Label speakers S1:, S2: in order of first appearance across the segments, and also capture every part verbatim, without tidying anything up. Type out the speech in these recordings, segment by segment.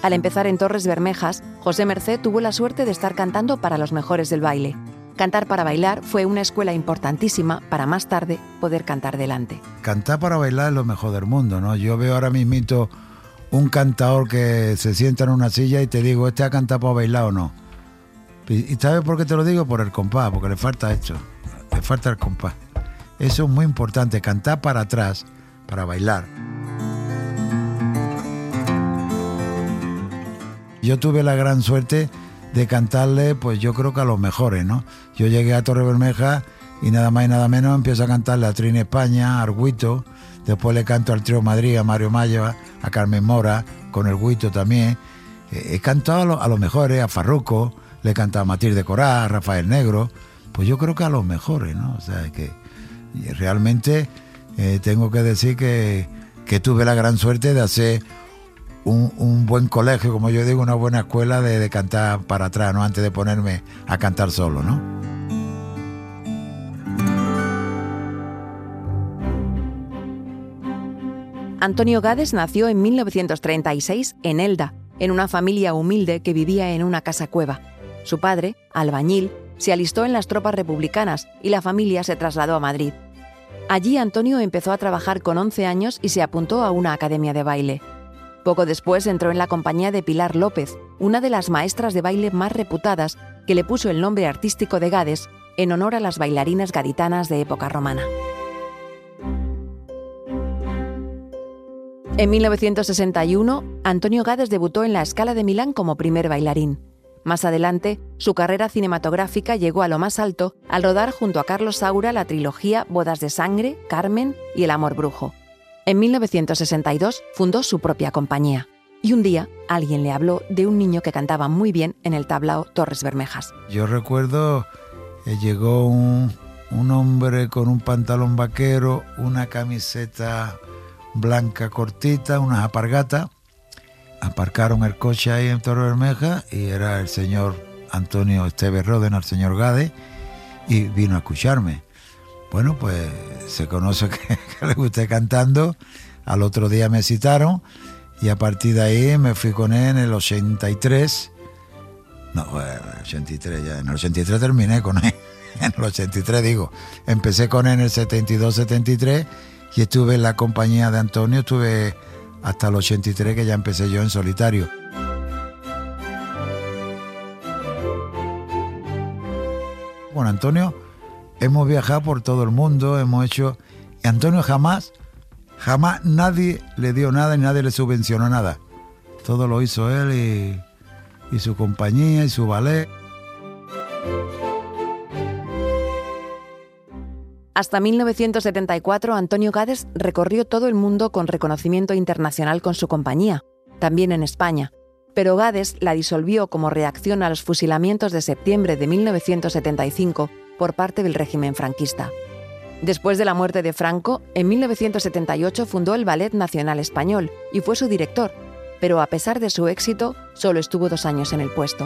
S1: Al empezar en Torres Bermejas, José Mercé tuvo la suerte de estar cantando para los mejores del baile. Cantar para bailar fue una escuela importantísima para más tarde poder cantar delante.
S2: Cantar para bailar es lo mejor del mundo, ¿no? Yo veo ahora mismito un cantador que se sienta en una silla y te digo, ¿este ha cantado para bailar o no? ¿Y sabes por qué te lo digo? Por el compás, porque le falta esto, le falta el compás. Eso es muy importante, cantar para atrás, para bailar. Yo tuve la gran suerte de cantarle, pues yo creo que a los mejores, ¿no? Yo llegué a Torres Bermejas y nada más y nada menos empiezo a cantarle a Trini España, a Arguito, después le canto al Trío Madrid, a Mario Maya, a Carmen Mora, con el Guito también. He cantado a los, a los mejores, a Farruco, le he cantado a Matilde Corá, a Rafael Negro, pues yo creo que a los mejores, ¿no? O sea, que realmente eh, tengo que decir que, que tuve la gran suerte de hacer Un, un buen colegio, como yo digo, una buena escuela de, de cantar para atrás, ¿no? Antes de ponerme a cantar solo, ¿no?
S1: Antonio Gades nació en mil novecientos treinta y seis en Elda, en una familia humilde que vivía en una casa cueva. Su padre, albañil, se alistó en las tropas republicanas y la familia se trasladó a Madrid. Allí Antonio empezó a trabajar con once años y se apuntó a una academia de baile. Poco después entró en la compañía de Pilar López, una de las maestras de baile más reputadas, que le puso el nombre artístico de Gades en honor a las bailarinas gaditanas de época romana. En mil novecientos sesenta y uno, Antonio Gades debutó en la Scala de Milán como primer bailarín. Más adelante, su carrera cinematográfica llegó a lo más alto al rodar junto a Carlos Saura la trilogía Bodas de Sangre, Carmen y El amor brujo. En mil novecientos sesenta y dos fundó su propia compañía y un día alguien le habló de un niño que cantaba muy bien en el tablao Torres Bermejas.
S2: Yo recuerdo, eh, llegó un, un hombre con un pantalón vaquero, una camiseta blanca cortita, unas alpargatas. Aparcaron el coche ahí en Torres Bermejas y era el señor Antonio Esteves Ródena, el señor Gades, y vino a escucharme. Bueno, pues se conoce que, que le gusté cantando. Al otro día me citaron y a partir de ahí me fui con él en el ochenta y tres. No, bueno, en el ochenta y tres ya. En el ochenta y tres terminé con él. En el ochenta y tres digo. Empecé con él en el setenta y dos setenta y tres y estuve en la compañía de Antonio. Estuve hasta el ochenta y tres que ya empecé yo en solitario. Bueno, Antonio, hemos viajado por todo el mundo, hemos hecho... Y Antonio jamás, jamás nadie le dio nada y nadie le subvencionó nada. Todo lo hizo él y, y su compañía y su ballet.
S1: Hasta mil novecientos setenta y cuatro, Antonio Gades recorrió todo el mundo con reconocimiento internacional con su compañía, también en España. Pero Gades la disolvió como reacción a los fusilamientos de septiembre de mil novecientos setenta y cinco por parte del régimen franquista. Después de la muerte de Franco, en mil novecientos setenta y ocho fundó el Ballet Nacional Español y fue su director, pero a pesar de su éxito, solo estuvo dos años en el puesto.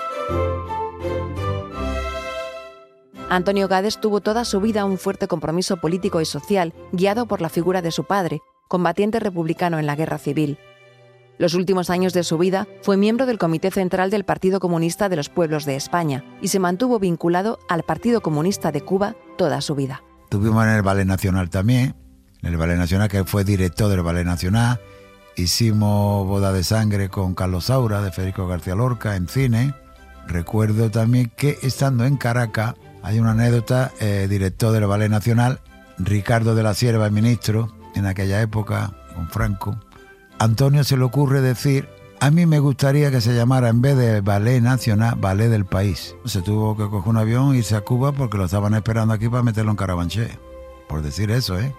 S1: Antonio Gades tuvo toda su vida un fuerte compromiso político y social, guiado por la figura de su padre, combatiente republicano en la Guerra Civil. Los últimos años de su vida fue miembro del Comité Central del Partido Comunista de los Pueblos de España y se mantuvo vinculado al Partido Comunista de Cuba toda su vida.
S2: Estuvimos en el Ballet Nacional también, en el Ballet Nacional, que fue director del Ballet Nacional. Hicimos Boda de Sangre con Carlos Saura, de Federico García Lorca, en cine. Recuerdo también que estando en Caracas, hay una anécdota, eh, director del Ballet Nacional, Ricardo de la Cierva, el ministro, en aquella época, con Franco. Antonio se le ocurre decir, a mí me gustaría que se llamara, en vez de Ballet Nacional, Ballet del País. Se tuvo que coger un avión e irse a Cuba porque lo estaban esperando aquí para meterlo en Carabanchel. Por decir eso, ¿eh?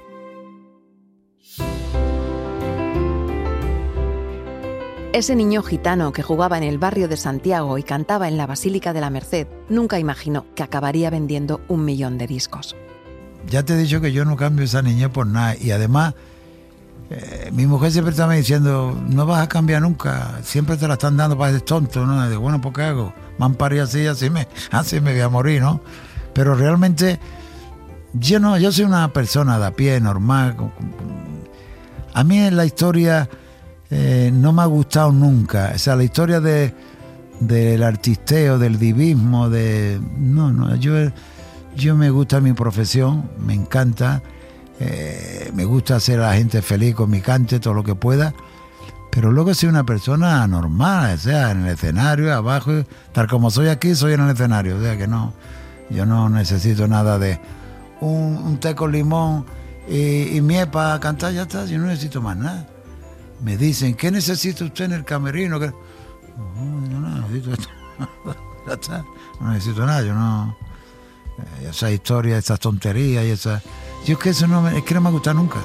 S1: Ese niño gitano que jugaba en el barrio de Santiago y cantaba en la Basílica de la Merced nunca imaginó que acabaría vendiendo un millón de discos.
S2: Ya te he dicho que yo no cambio esa niñez por nada. Y además, eh, mi mujer siempre estaba diciendo, no vas a cambiar nunca, siempre te la están dando para ser tonto, ¿no? Y digo, bueno, ¿por qué hago? Me han parido así, así me, así me voy a morir, ¿no? Pero realmente, yo no, yo soy una persona de a pie, normal. A mí en la historia... eh, no me ha gustado nunca. O sea, la historia de del artisteo, del divismo, de... No, no, yo, yo me gusta mi profesión, me encanta, eh, me gusta hacer a la gente feliz con mi cante, todo lo que pueda, pero luego soy una persona normal, o sea, en el escenario, abajo, tal como soy aquí, soy en el escenario, o sea que no, yo no necesito nada de un, un té con limón y, y miel para cantar, ya está, yo no necesito más nada. Me dicen, ¿qué necesita usted en el camerino? ¿Qué? No, yo no necesito esto. Ya está, no necesito nada, yo no... Esa historia, esas tonterías y esas... Yo es que eso no me, es que no me ha gustado nunca.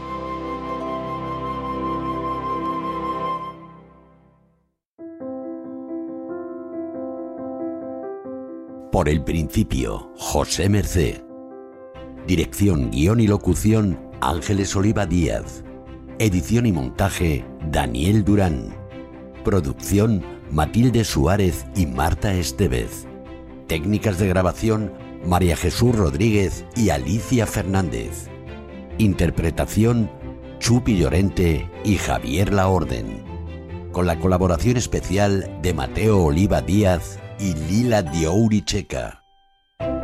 S3: Por el principio, José Mercé. Dirección, guión y locución, Ángeles Oliva Díaz. Edición y montaje, Daniel Durán. Producción, Matilde Suárez y Marta Estevez. Técnicas de grabación, María Jesús Rodríguez y Alicia Fernández. Interpretación, Chupi Llorente y Javier Laorden. Con la colaboración especial de Mateo Oliva Díaz y Lila Diouri Checa.